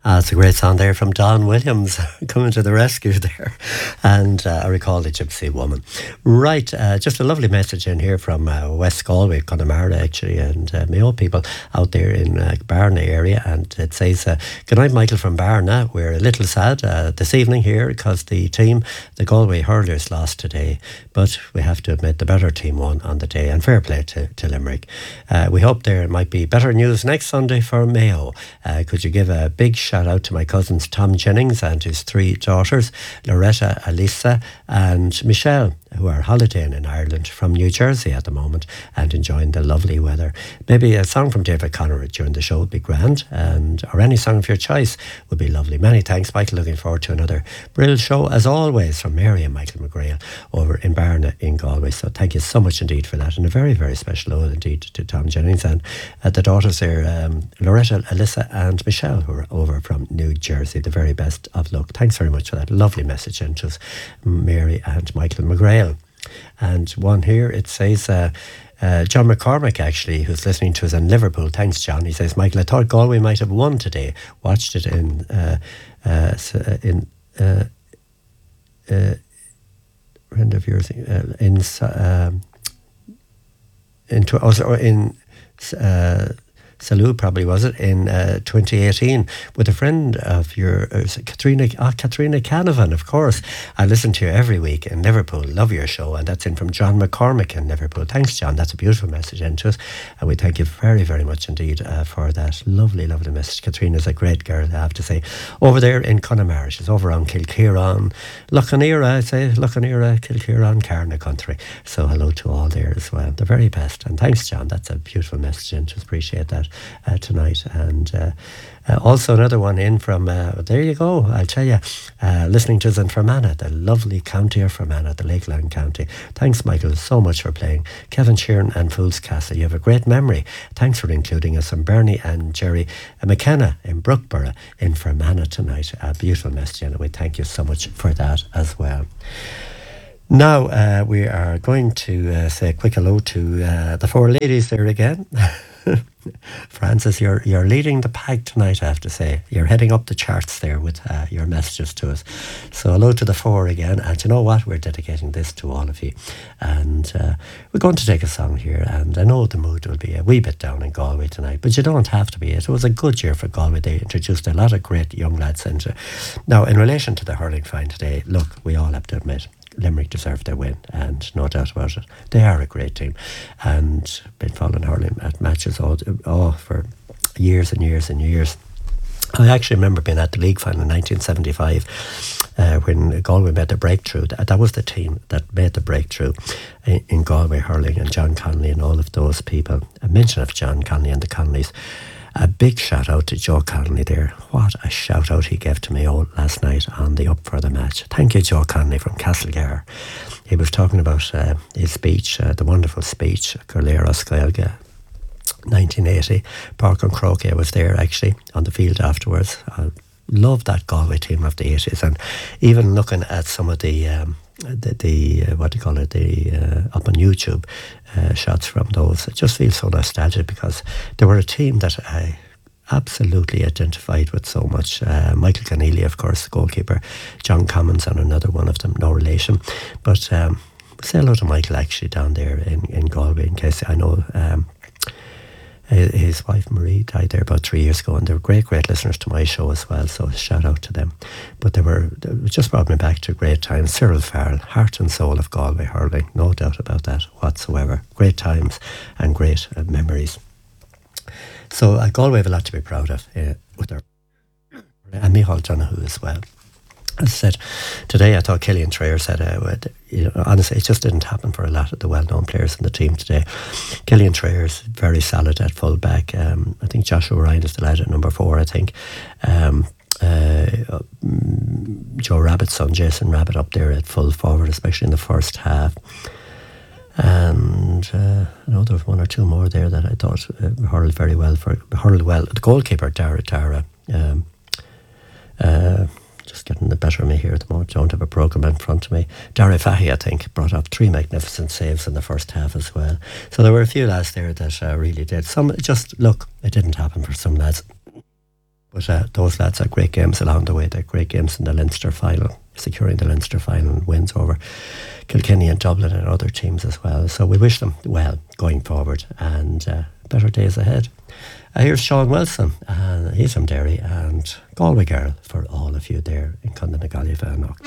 It's a great song there from Don Williams coming to the rescue there. And I recall the Gypsy Woman. Right, just a lovely message in here from West Galway, Connemara actually, and Mayo people out there in Barna area. And it says, good night, Michael from Barna. We're a little sad this evening here because the team, the Galway Hurlers, lost today. But we have to admit the better team won on the day, and fair play to Limerick. We hope there might be better news next Sunday for Mayo. Could you give a big shout out to my cousins Tom Jennings and his 3 daughters, Loretta, Alisa and Michelle, who are holidaying in Ireland from New Jersey at the moment and enjoying the lovely weather. Maybe a song from David Connery during the show would be grand, or any song of your choice would be lovely. Many thanks, Michael. Looking forward to another brilliant show, as always, from Mary and Michael McGrail over in Barna in Galway. So thank you so much indeed for that, and a very, very special ode indeed to Tom Jennings and the daughters there, Loretta, Alyssa and Michelle, who are over from New Jersey. The very best of luck. Thanks very much for that lovely message, and to us, Mary and Michael McGrail. And one here, it says, John McCormick, actually, who's listening to us in Liverpool. Thanks, John. He says, Michael, I thought Galway might have won today. Watched it in friend of yours in Salou, probably was it, in 2018 with a friend of your Katrina Canavan, of course. I listen to you every week in Liverpool. Love your show. And that's in from John McCormick in Liverpool. Thanks, John. That's a beautiful message into us, and we thank you very, very much indeed for that lovely, lovely message. Katrina's a great girl, I have to say, over there in Connemara. She's over on Kilkieran, Lochaneera, Kilkieran, Carna country. So hello to all there as well, the very best. And thanks, John. That's a beautiful message into us. Appreciate that tonight. And also another one in from there you go, I'll tell you, listening to us in Fermanagh, the lovely county of Fermanagh, the Lakeland county. Thanks, Michael, so much for playing. Kevin Sheeran and Fools Castle, you have a great memory. Thanks for including us. And Bernie and Jerry McKenna in Brookborough in Fermanagh tonight. A beautiful message, and we thank you so much for that as well. Now we are going to say a quick hello to the 4 ladies there again. Francis, you're leading the pack tonight, I have to say. You're heading up the charts there with your messages to us. So hello to the 4 again. And you know what? We're dedicating this to all of you. And we're going to take a song here. And I know the mood will be a wee bit down in Galway tonight, but you don't have to be. It was a good year for Galway. They introduced a lot of great young lads into it. Now, in relation to the hurling final today, look, we all have to admit, Limerick deserved their win, and no doubt about it. They are a great team, and been following hurling at matches for years and years and years. I actually remember being at the league final in 1975 when Galway made the breakthrough. That was the team that made the breakthrough in Galway hurling, and John Connolly and all of those people. A mention of John Connolly and the Connollys. A big shout out to Joe Connolly there. What a shout out he gave to me last night on the Up for the Match. Thank you, Joe Connolly from Castlegar. He was talking about his speech, the wonderful speech, Corlear Oscailga, 1980. Park and Croquet was there actually on the field afterwards. I love that Galway team of the 80s, and even looking at some of the what do you call it, up on YouTube shots from those, it just feels so nostalgic because they were a team that I absolutely identified with so much. Michael Keneally, of course, the goalkeeper, John Commons and another one of them, no relation, but say hello to Michael actually down there in Galway, in case I know his wife Marie died there about 3 years ago, and they were great listeners to my show as well, so shout out to them. But they just brought me back to great times. Cyril Farrell, heart and soul of Galway hurling, no doubt about that whatsoever. Great times and great memories. So Galway have a lot to be proud of with their, and Micheál Donoghue as well. As I said, today I thought Killian Trayer said, honestly, it just didn't happen for a lot of the well-known players in the team today. Killian Trayer is very solid at full-back. I think Joshua Ryan is the lad at number 4, I think. Joe Rabbitt's son, Jason Rabbitt, up there at full forward, especially in the first half. And I know there was 1 or 2 more there that I thought hurled well. The goalkeeper, Dara, just getting the better of me here at the moment. Don't have a programme in front of me. Dara Fahy, I think, brought up 3 magnificent saves in the first half as well. So there were a few lads there that really did. Some just, look, it didn't happen for some lads. But those lads had great games along the way. They had great games in the Leinster final, securing the Leinster final and wins over Kilkenny and Dublin and other teams as well. So we wish them well going forward and better days ahead. Here's Sean Wilson, and he's from Derry, and Galway Girl for all of you there in Condon na Gaillimh.